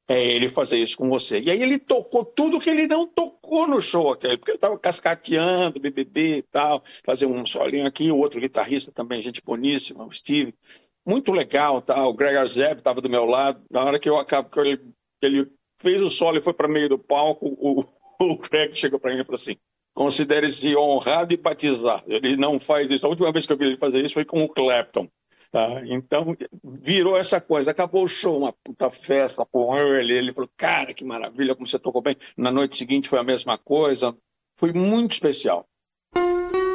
ele fazer isso com você. E aí ele tocou tudo que ele não tocou no show aquele, porque ele estava cascateando, BBB e tal, fazer um solinho aqui, o outro guitarrista também, gente boníssima, o Steve, muito legal, tá? O Greg Arzeb estava do meu lado, na hora que eu acabo, que ele fez o solo e foi para meio do palco, o Greg chegou para mim e falou assim, considere-se honrado e batizado. Ele não faz isso. A última vez que eu vi ele fazer isso foi com o Clapton. Tá? Então, virou essa coisa. Acabou o show, uma puta festa com ele falou, cara, que maravilha, como você tocou bem. Na noite seguinte foi a mesma coisa. Foi muito especial.